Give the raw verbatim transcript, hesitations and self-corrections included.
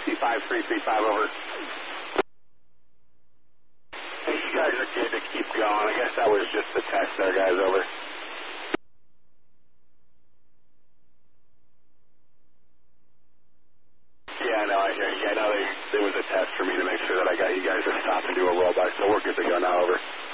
sixty-five three three five, over. Hey, you guys are good to keep going. I guess that was just a test there, guys, over. Yeah, I know, I hear you. I know they, there was a test for me to make sure that I got you guys to stop and do a rollback, so we're good to go now, over.